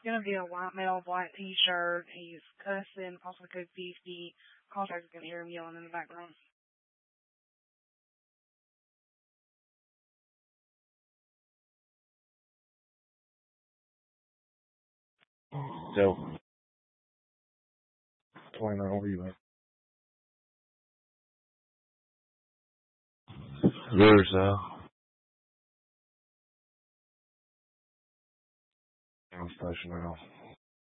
gonna be a white male, black t-shirt. He's cussing, possibly code 50. Contractor's gonna hear him yelling in the background. So, 29, where you at? Yours, I'm station now.